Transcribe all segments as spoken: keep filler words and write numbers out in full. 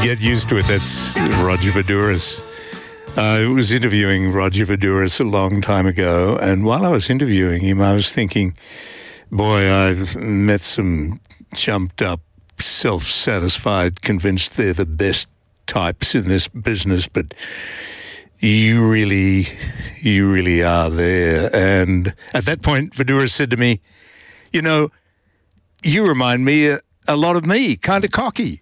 Get used to it. That's Roger Voudouris. I was interviewing Roger Voudouris a long time ago, and while I was interviewing him, I was thinking, boy, I've met some jumped-up, self-satisfied, convinced they're the best types in this business, but you really, you really are there. And at that point, Voudouris said to me, you know, you remind me a, a lot of me, kind of cocky.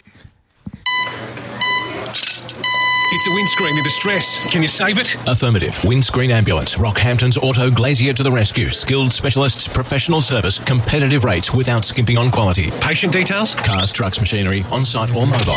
It's a windscreen in distress. Can you save it? Affirmative. Windscreen Ambulance. Rockhampton's Auto Glazier to the rescue. Skilled specialists, professional service, competitive rates without skimping on quality. Patient details? Cars, trucks, machinery, on-site or mobile.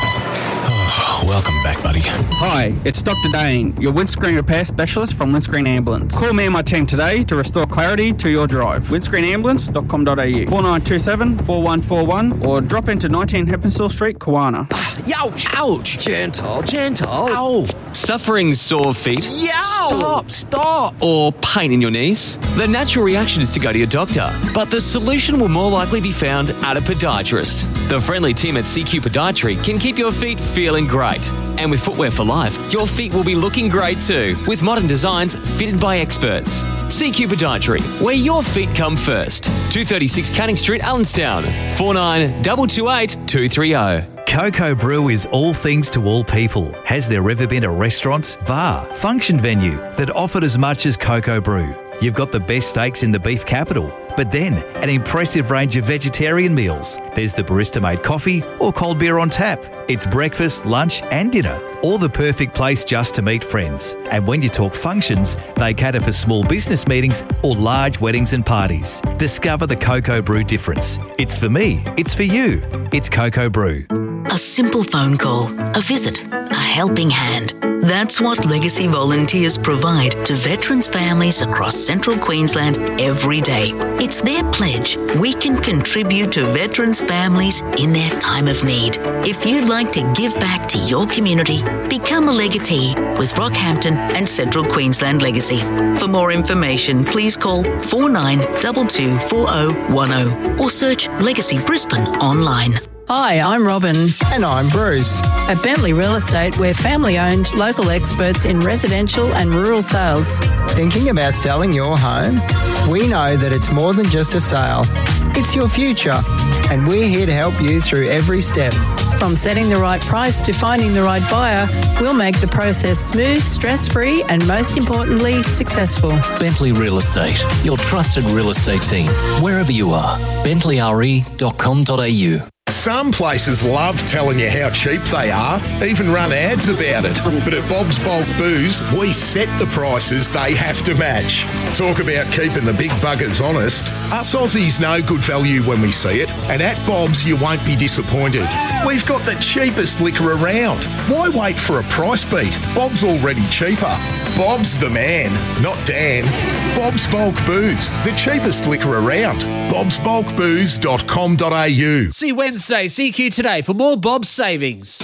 Oh, welcome back, buddy. Hi, it's Doctor Dane, your windscreen repair specialist from Windscreen Ambulance. Call me and my team today to restore clarity to your drive. windscreen ambulance dot com dot a u, four nine two seven, four one four one, or drop into nineteen Heppenstall Street, Kawana. Ouch! Ouch! Gentle, gentle. Ow! Suffering sore feet? Yow! Stop, stop! Or pain in your knees? The natural reaction is to go to your doctor, but the solution will more likely be found at a podiatrist. The friendly team at C Q Podiatry can keep your feet feeling great. And with Footwear for Life, your feet will be looking great too, with modern designs fitted by experts. C Q Podiatry, where your feet come first. two thirty-six Canning Street, Allenstown. four nine two two eight two three zero. Coco Brew is all things to all people. Has there ever been a restaurant, bar, function venue that offered as much as Coco Brew? You've got the best steaks in the beef capital, but then an impressive range of vegetarian meals. There's the barista-made coffee or cold beer on tap. It's breakfast, lunch and dinner, or the perfect place just to meet friends. And when you talk functions, they cater for small business meetings or large weddings and parties. Discover the Coco Brew difference. It's for me. It's for you. It's Coco Brew. A simple phone call, a visit, a helping hand. That's what Legacy volunteers provide to veterans' families across central Queensland every day. It's their pledge we can contribute to veterans' families in their time of need. If you'd like to give back to your community, become a legatee with Rockhampton and Central Queensland Legacy. For more information, please call four nine two two four zero one zero or search Legacy Brisbane online. Hi, I'm Robin. And I'm Bruce. At Bentley Real Estate, we're family-owned, local experts in residential and rural sales. Thinking about selling your home? We know that it's more than just a sale. It's your future, and we're here to help you through every step. From setting the right price to finding the right buyer, we'll make the process smooth, stress-free, and most importantly, successful. Bentley Real Estate, your trusted real estate team, wherever you are. bentley r e dot com dot a u. Some places love telling you how cheap they are, even run ads about it. But at Bob's Bulk Booze, we set the prices they have to match. Talk about keeping the big buggers honest. Us Aussies know good value when we see it, and at Bob's you won't be disappointed. We've got the cheapest liquor around. Why wait for a price beat? Bob's already cheaper. Bob's the man, not Dan. Bob's Bulk Booze, the cheapest liquor around. bobs bulk booze dot com dot a u. See Wednesday, C Q Today for more Bob's savings.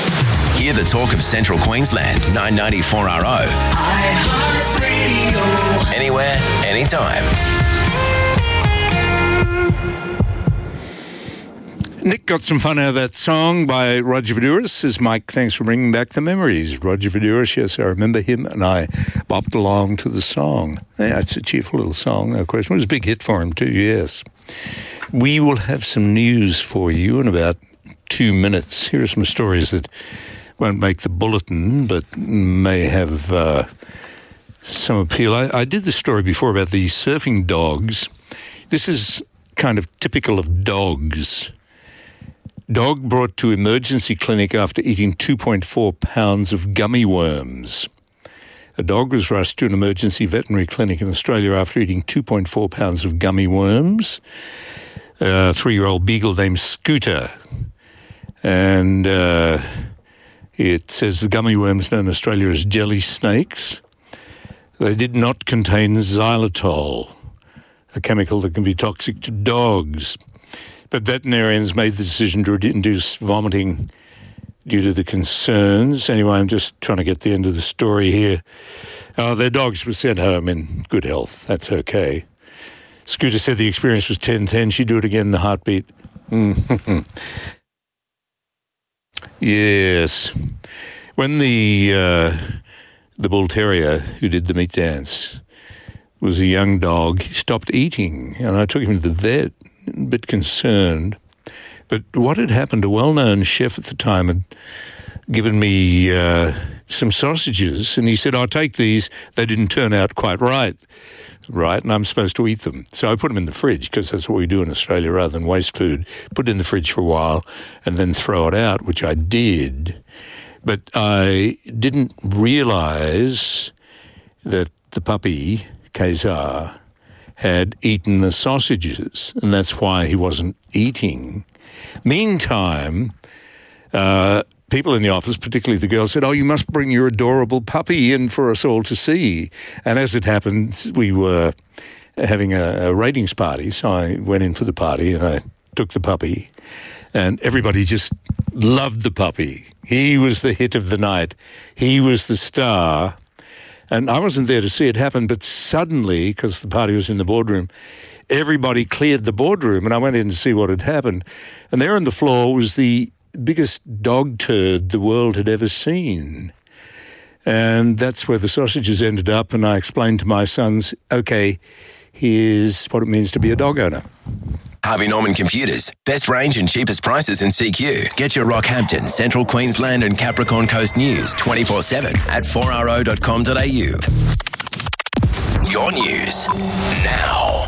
Hear the talk of Central Queensland, nine ninety-four R O. iHeartRadio. Anywhere, anytime. Nick got some fun out of that song by Roger Voudouris. Says, Mike, thanks for bringing back the memories. Roger Voudouris, yes, I remember him, and I bopped along to the song. Yeah, it's a cheerful little song, no question. It was a big hit for him too, yes. We will have some news for you in about two minutes. Here are some stories that won't make the bulletin, but may have uh, some appeal. I, I did this story before about the surfing dogs. This is kind of typical of dogs. Dog brought to emergency clinic after eating two point four pounds of gummy worms. A dog was rushed to an emergency veterinary clinic in Australia after eating two point four pounds of gummy worms. A three-year-old beagle named Scooter. And uh, it says the gummy worms known in Australia as jelly snakes. They did not contain xylitol, a chemical that can be toxic to dogs. But veterinarians made the decision to induce vomiting due to the concerns. Anyway, I'm just trying to get the end of the story here. Uh, their dogs were sent home in good health. That's okay. Scooter said the experience was ten ten. She'd do it again in a heartbeat. Mm-hmm. Yes. When the uh, the bull terrier who did the meat dance was a young dog, he stopped eating, and I took him to the vet, a bit concerned. But what had happened, a well-known chef at the time had given me uh, some sausages, and he said, I'll take these. They didn't turn out quite right. Right, and I'm supposed to eat them. So I put them in the fridge, because that's what we do in Australia rather than waste food. Put it in the fridge for a while and then throw it out, which I did. But I didn't realise that the puppy, Kazar, had eaten the sausages, and that's why he wasn't eating. Meantime, uh, people in the office, particularly the girls, said, oh, you must bring your adorable puppy in for us all to see. And as it happened, we were having a, a ratings party, so I went in for the party and I took the puppy, and everybody just loved the puppy. He was the hit of the night. He was the star. And I wasn't there to see it happen, but suddenly, because the party was in the boardroom, everybody cleared the boardroom, and I went in to see what had happened. And there on the floor was the biggest dog turd the world had ever seen. And that's where the sausages ended up, and I explained to my sons, okay, here's what it means to be a dog owner. Harvey Norman Computers. Best range and cheapest prices in C Q. Get your Rockhampton, Central Queensland and Capricorn Coast news twenty-four seven at four r o dot com dot a u. Your news now.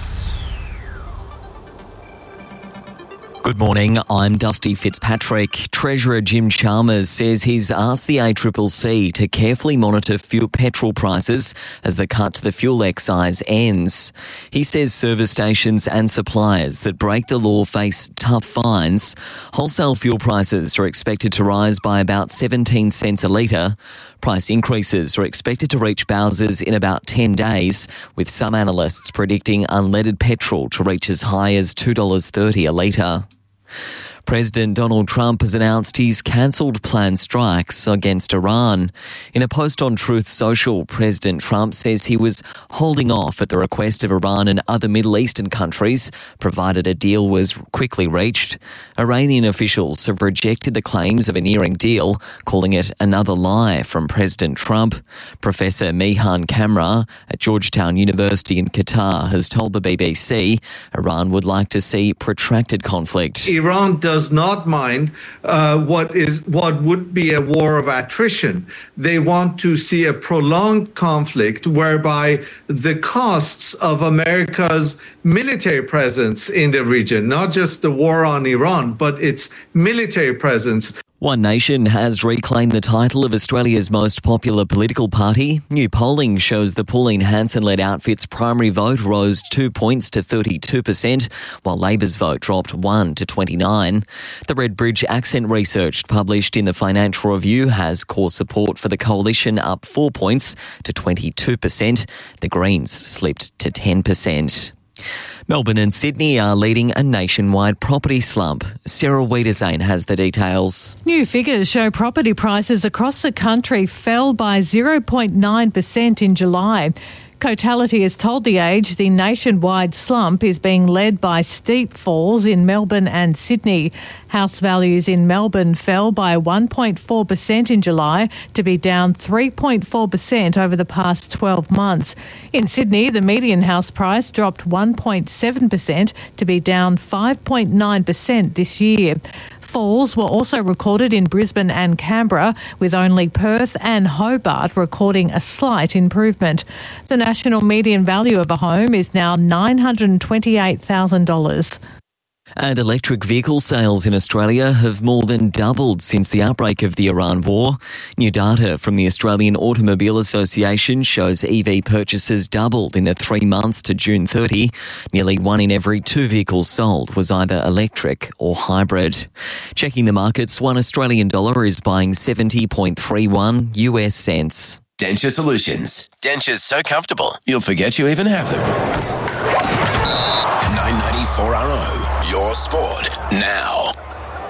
Good morning, I'm Dusty Fitzpatrick. Treasurer Jim Chalmers says he's asked the A C C C to carefully monitor fuel petrol prices as the cut to the fuel excise ends. He says service stations and suppliers that break the law face tough fines. Wholesale fuel prices are expected to rise by about seventeen cents a litre. Price increases are expected to reach Bowsers in about ten days, with some analysts predicting unleaded petrol to reach as high as two dollars thirty a litre. President Donald Trump has announced he's cancelled planned strikes against Iran. In a post on Truth Social, President Trump says he was holding off at the request of Iran and other Middle Eastern countries, provided a deal was quickly reached. Iranian officials have rejected the claims of a nearing deal, calling it another lie from President Trump. Professor Mihan Kamra at Georgetown University in Qatar has told the B B C Iran would like to see protracted conflict. Iran does does not mind uh, what is what would be a war of attrition. They want to see a prolonged conflict whereby the costs of America's military presence in the region, not just the war on Iran, but its military presence. One Nation has reclaimed the title of Australia's most popular political party. New polling shows the Pauline Hanson-led outfit's primary vote rose two points to thirty-two percent, while Labor's vote dropped one to twenty-nine. The Redbridge Accent research published in the Financial Review has core support for the coalition up four points to twenty-two percent. The Greens slipped to ten percent. Melbourne and Sydney are leading a nationwide property slump. Sarah Wiedersane has the details. New figures show property prices across the country fell by zero point nine percent in July. Cotality has told The Age the nationwide slump is being led by steep falls in Melbourne and Sydney. House values in Melbourne fell by one point four percent in July to be down three point four percent over the past twelve months. In Sydney, the median house price dropped one point seven percent to be down five point nine percent this year. Falls were also recorded in Brisbane and Canberra, with only Perth and Hobart recording a slight improvement. The national median value of a home is now nine hundred twenty-eight thousand dollars. And electric vehicle sales in Australia have more than doubled since the outbreak of the Iran war. New data from the Australian Automobile Association shows E V purchases doubled in the three months to June thirtieth. Nearly one in every two vehicles sold was either electric or hybrid. Checking the markets, one Australian dollar is buying seventy point three one U S cents. Denture Solutions. Dentures so comfortable, you'll forget you even have them. nine ninety-four R O, your sport now.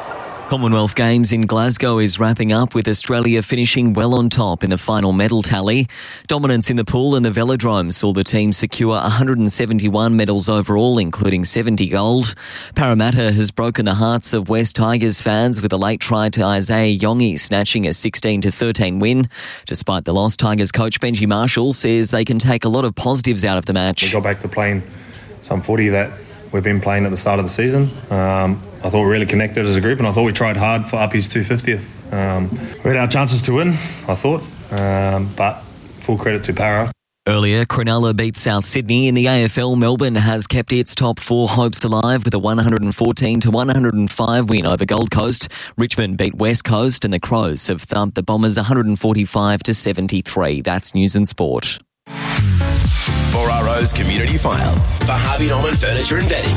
Commonwealth Games in Glasgow is wrapping up with Australia finishing well on top in the final medal tally. Dominance in the pool and the velodrome saw the team secure one hundred seventy-one medals overall, including seventy gold. Parramatta has broken the hearts of West Tigers fans with a late try to Isaiah Yongi, snatching a sixteen to thirteen win. Despite the loss, Tigers coach Benji Marshall says they can take a lot of positives out of the match. We got back to playing some footy that we've been playing at the start of the season. Um, I thought we really connected as a group, and I thought we tried hard for Uppy's two hundred fiftieth. Um, we had our chances to win, I thought, um, but full credit to Para. Earlier, Cronulla beat South Sydney. In the A F L, Melbourne has kept its top four hopes alive with a one hundred fourteen to one hundred five win over Gold Coast. Richmond beat West Coast, and the Crows have thumped the Bombers one hundred forty-five to seventy-three. That's News and Sport. four R O's Community File for Harvey Norman Furniture and Bedding.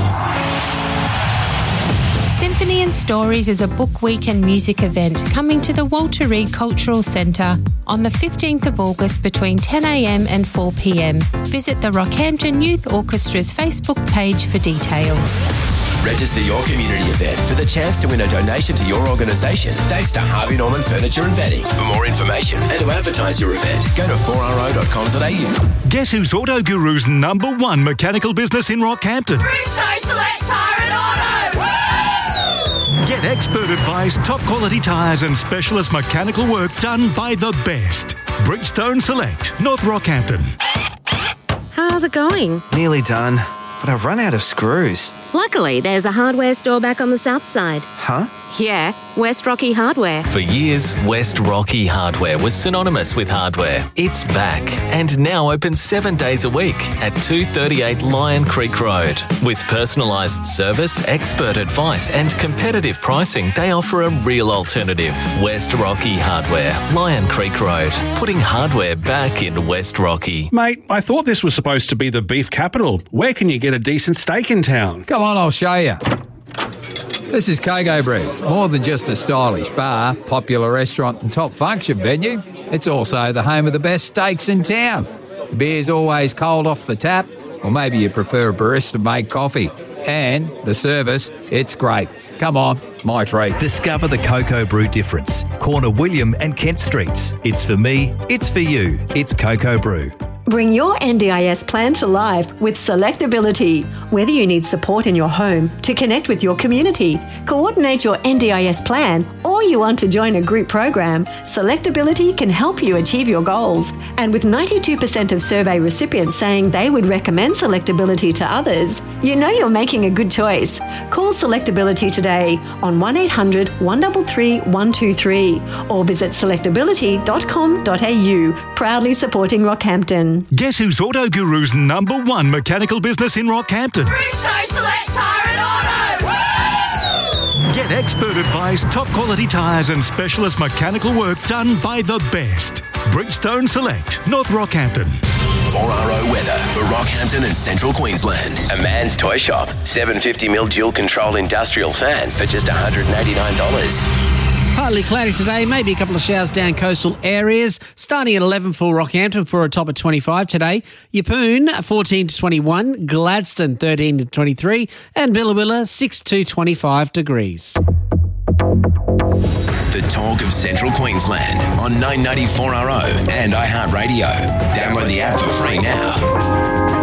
Symphony and Stories is a book week and music event coming to the Walter Reed Cultural Centre on the fifteenth of August between ten a m and four p m. Visit the Rockhampton Youth Orchestra's Facebook page for details. Register your community event for the chance to win a donation to your organisation thanks to Harvey Norman Furniture and Bedding. For more information and to advertise your event, go to four r o dot com dot a u. Guess who's Auto Guru's number one mechanical business in Rockhampton? Bridgestone Select Tyre and Auto! Woo! Get expert advice, top quality tyres and specialist mechanical work done by the best. Bridgestone Select, North Rockhampton. How's it going? Nearly done, but I've run out of screws. Luckily, there's a hardware store back on the south side. Huh? Yeah, West Rocky Hardware. For years, West Rocky Hardware was synonymous with hardware. It's back and now open seven days a week at two thirty-eight Lion Creek Road. With personalised service, expert advice and competitive pricing, they offer a real alternative. West Rocky Hardware, Lion Creek Road, putting hardware back in West Rocky. Mate, I thought this was supposed to be the beef capital. Where can you get a decent steak in town? Come on, I'll show you. This is Coco Brew. More than just a stylish bar, popular restaurant and top function venue, it's also the home of the best steaks in town. The beer's always cold off the tap, or maybe you prefer a barista-made coffee. And the service, it's great. Come on, my treat. Discover the Coco Brew difference. Corner William and Kent Streets. It's for me, it's for you. It's Coco Brew. Bring your N D I S plan to life with Selectability. Whether you need support in your home, to connect with your community, coordinate your N D I S plan, or you want to join a group program, Selectability can help you achieve your goals. And with ninety-two percent of survey recipients saying they would recommend Selectability to others, you know you're making a good choice. Call Selectability today on one eight hundred, one three three, one two three or visit selectability dot com dot a u. Proudly supporting Rockhampton. Guess who's Auto Guru's number one mechanical business in Rockhampton? Bridgestone Select Tyre and Auto! Woo! Get expert advice, top quality tyres and specialist mechanical work done by the best. Bridgestone Select, North Rockhampton. four R O weather for Rockhampton and Central Queensland. A man's toy shop. seven hundred fifty millimeter dual control industrial fans for just one hundred eighty-nine dollars. Partly cloudy today, maybe a couple of showers down coastal areas. Starting at eleven for Rockhampton for a top of twenty-five today. Yeppoon fourteen to twenty-one, Gladstone thirteen to twenty-three, and Billawilla six to twenty-five degrees. The talk of Central Queensland on nine ninety-four R O and iHeartRadio. Download the app for free now.